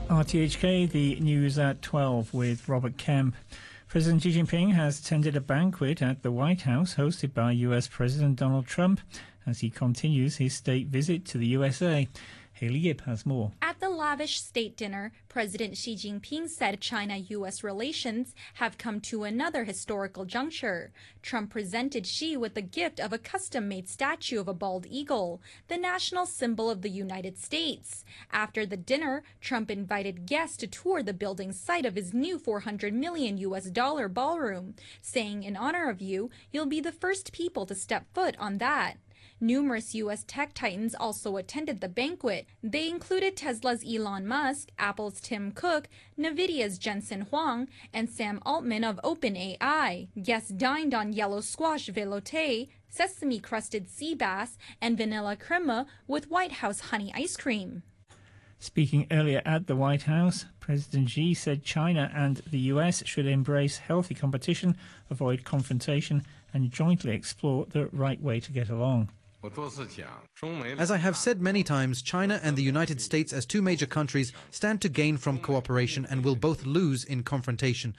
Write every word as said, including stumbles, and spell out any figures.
R T H K, the news at twelve with Robert Kemp. President Xi Jinping has attended a banquet at the White House hosted by U S President Donald Trump as he continues his state visit to the U S A. Haley Yip has more. At the lavish state dinner, President Xi Jinping said China-U S relations have come to another historical juncture. Trump presented Xi with the gift of a custom-made statue of a bald eagle, the national symbol of the United States. After the dinner, Trump invited guests to tour the building site of his new four hundred million U S dollar ballroom, saying, "In honor of you, you'll be the first people to step foot on that." Numerous U S tech titans also attended the banquet. They included Tesla's Elon Musk, Apple's Tim Cook, NVIDIA's Jensen Huang, and Sam Altman of OpenAI. Guests dined on yellow squash velouté, sesame-crusted sea bass, and vanilla crema with White House honey ice cream. Speaking earlier at the White House, President Xi said China and the U S should embrace healthy competition, avoid confrontation, and jointly explore the right way to get along. As I have said many times, China and the United States as two major countries stand to gain from cooperation and will both lose in confrontation.